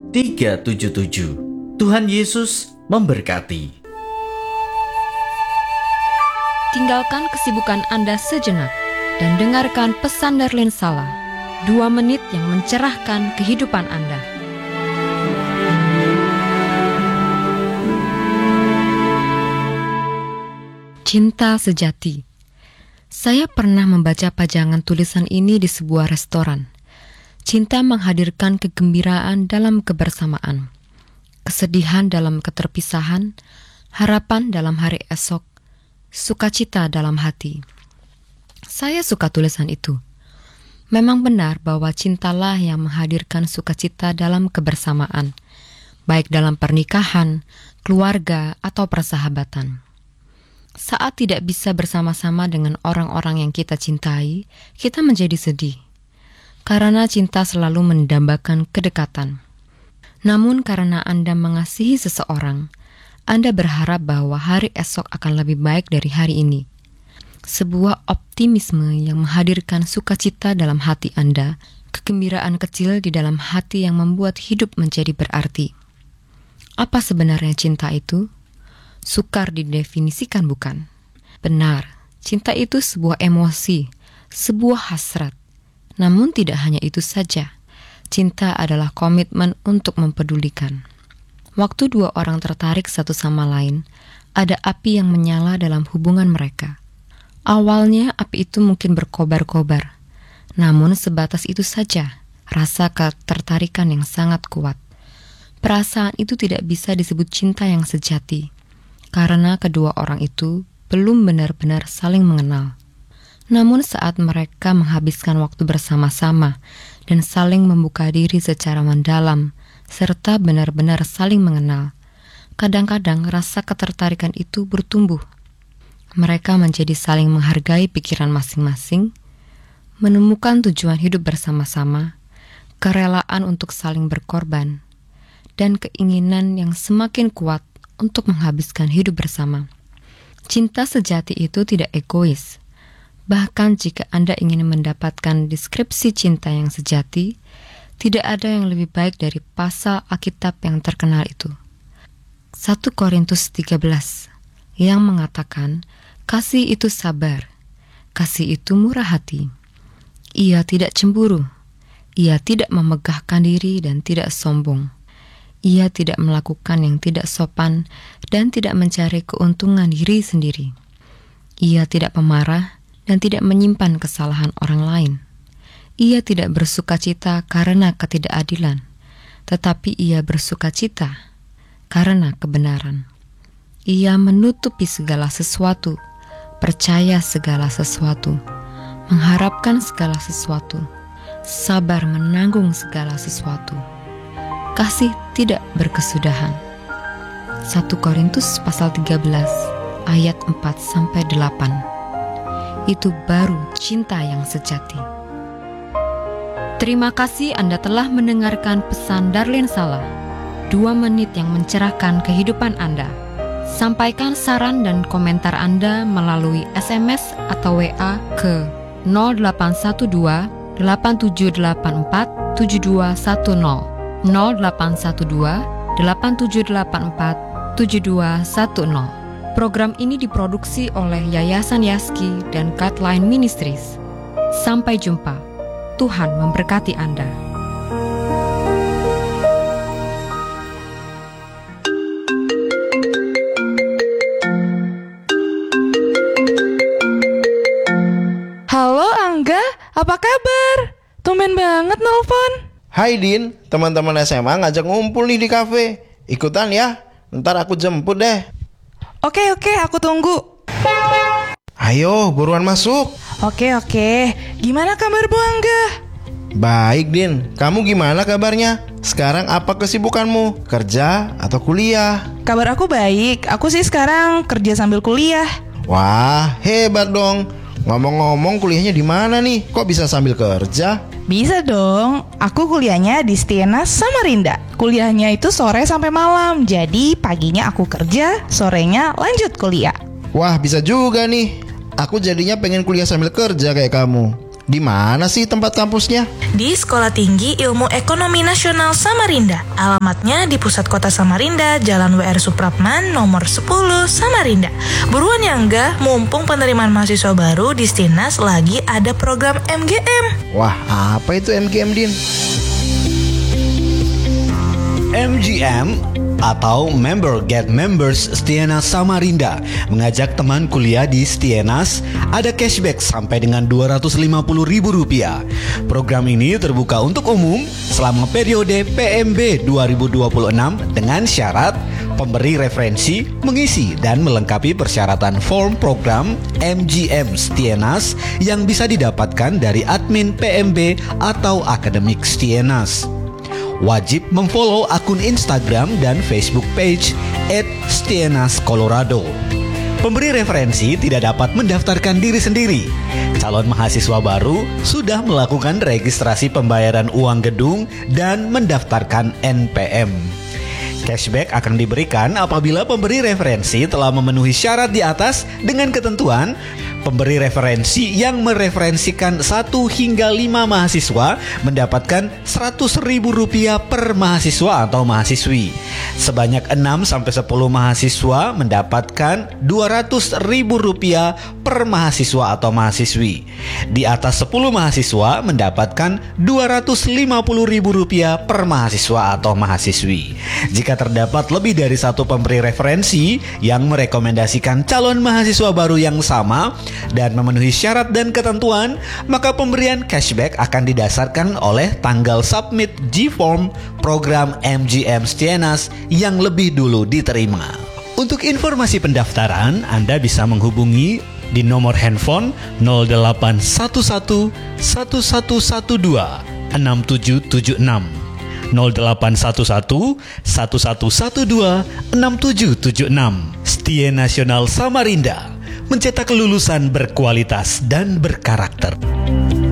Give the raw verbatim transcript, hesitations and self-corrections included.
tiga tujuh tujuh. Tuhan Yesus memberkati. Tinggalkan kesibukan Anda sejenak dan dengarkan pesan Darlene Sala. Dua menit yang mencerahkan kehidupan Anda. Cinta sejati. Saya pernah membaca pajangan tulisan ini di sebuah restoran. Cinta menghadirkan kegembiraan dalam kebersamaan, kesedihan dalam keterpisahan, harapan dalam hari esok, sukacita dalam hati. Saya suka tulisan itu. Memang benar bahwa cintalah yang menghadirkan sukacita dalam kebersamaan, baik dalam pernikahan, keluarga, atau persahabatan. Saat tidak bisa bersama-sama dengan orang-orang yang kita cintai, kita menjadi sedih. Karena cinta selalu mendambakan kedekatan. Namun karena Anda mengasihi seseorang, Anda berharap bahwa hari esok akan lebih baik dari hari ini. Sebuah optimisme yang menghadirkan sukacita dalam hati Anda, kegembiraan kecil di dalam hati yang membuat hidup menjadi berarti. Apa sebenarnya cinta itu? Sukar didefinisikan, bukan? Benar, cinta itu sebuah emosi, sebuah hasrat. Namun tidak hanya itu saja. Cinta adalah komitmen untuk mempedulikan. Waktu dua orang tertarik satu sama lain, ada api yang menyala dalam hubungan mereka. Awalnya api itu mungkin berkobar-kobar, namun sebatas itu saja, rasa ketertarikan yang sangat kuat. Perasaan itu tidak bisa disebut cinta yang sejati, karena kedua orang itu belum benar-benar saling mengenal. Namun saat mereka menghabiskan waktu bersama-sama dan saling membuka diri secara mendalam, serta benar-benar saling mengenal, kadang-kadang rasa ketertarikan itu bertumbuh. Mereka menjadi saling menghargai pikiran masing-masing, menemukan tujuan hidup bersama-sama, kerelaan untuk saling berkorban, dan keinginan yang semakin kuat untuk menghabiskan hidup bersama. Cinta sejati itu tidak egois. Bahkan jika Anda ingin mendapatkan deskripsi cinta yang sejati, tidak ada yang lebih baik dari pasal Alkitab yang terkenal itu. satu Korintus tiga belas yang mengatakan, kasih itu sabar, kasih itu murah hati. Ia tidak cemburu, ia tidak memegahkan diri dan tidak sombong. Ia tidak melakukan yang tidak sopan dan tidak mencari keuntungan diri sendiri. Ia tidak pemarah dan tidak menyimpan kesalahan orang lain. Ia tidak bersukacita karena ketidakadilan, tetapi ia bersukacita karena kebenaran. Ia menutupi segala sesuatu, percaya segala sesuatu, mengharapkan segala sesuatu, sabar menanggung segala sesuatu. Kasih tidak berkesudahan. satu Korintus pasal tiga belas ayat empat sampai delapan. Itu baru cinta yang sejati. Terima kasih Anda telah mendengarkan pesan Darlene Sala. Dua menit yang mencerahkan kehidupan Anda. Sampaikan saran dan komentar Anda melalui S M S atau W A ke nol delapan satu dua delapan tujuh delapan empat tujuh dua satu nol. nol delapan satu dua delapan tujuh delapan empat tujuh dua satu nol. Program ini diproduksi oleh Yayasan Yaski dan Guideline Ministries. Sampai jumpa. Tuhan memberkati Anda. Halo Angga, apa kabar? Tumben banget nelfon. Hai Din, teman-teman S M A ngajak ngumpul nih di kafe. Ikutan ya, ntar aku jemput deh. Oke oke, aku tunggu. Ayo, buruan masuk. Oke oke, gimana kabarmu Angga? Baik Din, kamu gimana kabarnya? Sekarang apa kesibukanmu? Kerja atau kuliah? Kabar aku baik, aku sih sekarang kerja sambil kuliah. Wah, hebat dong. Ngomong-ngomong kuliahnya di mana nih? Kok bisa sambil kerja? Bisa dong, aku kuliahnya di Stiena Samarinda. Kuliahnya itu sore sampai malam, jadi paginya aku kerja, sorenya lanjut kuliah. Wah, bisa juga nih. Aku jadinya pengen kuliah sambil kerja kayak kamu. Di mana sih tempat kampusnya? Di Sekolah Tinggi Ilmu Ekonomi Nasional Samarinda. Alamatnya di Pusat Kota Samarinda, Jalan W R Supratman, nomor sepuluh, Samarinda. Buruan ya enggak, mumpung penerimaan mahasiswa baru di Stinas lagi ada program M G M. Wah, apa itu M G M, Din? M G M atau Member Get Members Stienas Samarinda mengajak teman kuliah di Stienas ada cashback sampai dengan dua ratus lima puluh ribu rupiah. Program ini terbuka untuk umum selama periode P M B dua ribu dua puluh enam dengan syarat pemberi referensi mengisi dan melengkapi persyaratan form program M G M Stienas yang bisa didapatkan dari admin P M B atau akademik Stienas. Wajib memfollow akun Instagram dan Facebook page et stienas colorado. Pemberi referensi tidak dapat mendaftarkan diri sendiri. Calon mahasiswa baru sudah melakukan registrasi pembayaran uang gedung dan mendaftarkan N P M. Cashback akan diberikan apabila pemberi referensi telah memenuhi syarat di atas dengan ketentuan pemberi referensi yang mereferensikan satu hingga lima mahasiswa mendapatkan seratus ribu rupiah per mahasiswa atau mahasiswi. Sebanyak enam sampai sepuluh mahasiswa mendapatkan dua ratus ribu rupiah per mahasiswa atau mahasiswi. Di atas sepuluh mahasiswa mendapatkan dua ratus lima puluh ribu rupiah per mahasiswa atau mahasiswi. Jika terdapat lebih dari satu pemberi referensi yang merekomendasikan calon mahasiswa baru yang sama dan memenuhi syarat dan ketentuan, maka pemberian cashback akan didasarkan oleh tanggal submit G-Form program M G M Stienas yang lebih dulu diterima. Untuk informasi pendaftaran, Anda bisa menghubungi di nomor handphone nol delapan satu satu satu satu satu dua enam tujuh tujuh enam nol delapan satu satu satu satu satu dua enam tujuh tujuh enam. Stie Nasional Samarinda mencetak lulusan berkualitas dan berkarakter.